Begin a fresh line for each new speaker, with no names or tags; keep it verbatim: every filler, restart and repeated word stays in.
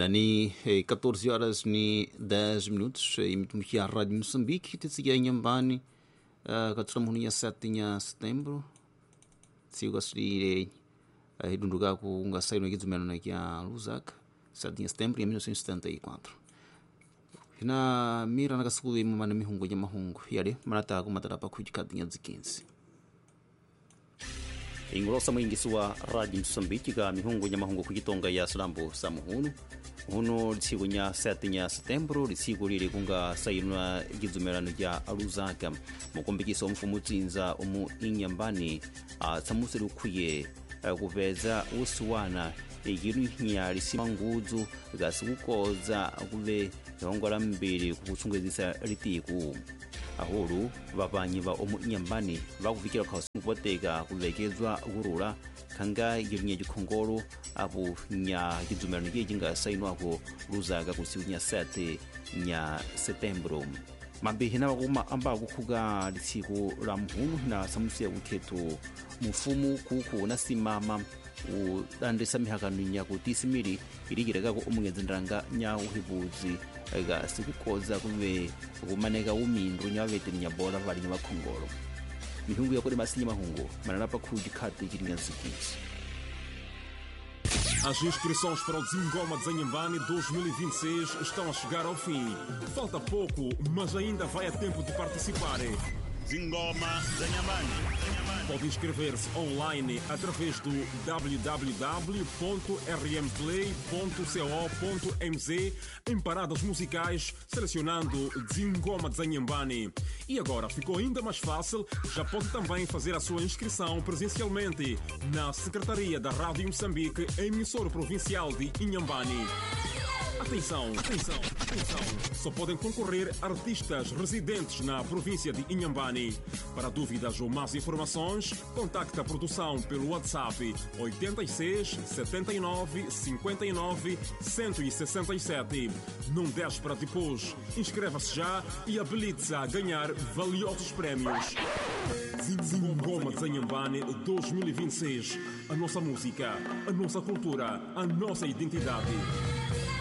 Nani catorze horas ni dez minutos imitumu a Rádio Moçambique tisikia nyambani katika muhuni ya sete ya setembro siku asiri hidunduka kuunga saino kizumeno na kia Lusaka sete ya setembro ya mil novecentos e setenta e quatro hina mira na kasuku imu mana mihungu ya mahungu yale manata kumatarapa kujikati ya zikinsi ingulosa mwingisi wa Rádio Moçambique ka mihungu ya mahungu kujitonga ya sulambo sa muhunu huno lisiku nya sete ya setembro lisiku lili kunga sainwa gizumerano ya Lusaka mukumbikisa omufumu tsinza omu inyambani atsamusiri ukhuye kupeza usiwana igiru nya lisima nguzu gasikukoza kule yongola mbiri kukutsungezisa litiku ahulu babanyi ba omu inyambani bakuvikira kwa singoteka kulekezwa gurula kanga girinye gikhongolo apo nya gizumerano yejinga sainwa ko Lusaka kusiku nya sete ya setembro mambihina bakuma amba kukhuga lisiku la mhunu na samusia ukhetu mufumu kuku na simama udandisa mihakano nya kutisimiri irigireka ko omungezindanga nya uhibuzi ga sikukoza kube kumaneka umindu nya bete nya bola bali nya bakhongolo mihungu yakole masinya mahungu manalapa kujikati kiringa sikisi.
As inscrições para o Dzingoma Dzanhambani dois mil e vinte e seis estão a chegar ao fim. Falta pouco, mas ainda vai a tempo de participar.
Dzingoma Dzanhambani.
Pode inscrever-se online através do w w w ponto r m play ponto co ponto m z em paradas musicais, selecionando Dzingoma Dzanhambani. E agora ficou ainda mais fácil, já pode também fazer a sua inscrição presencialmente na Secretaria da Rádio Moçambique, emissora provincial de Inhambane. Atenção, atenção, atenção. Só podem concorrer artistas residentes na província de Inhambane. Para dúvidas ou mais informações, contacte a produção pelo WhatsApp oito seis, sete nove, cinco nove, um seis sete. Não deixe para depois. Inscreva-se já e habilite-se a ganhar valiosos prémios. Dzingoma Dzanhambani dois mil e vinte e seis. A nossa música, a nossa cultura, a nossa identidade.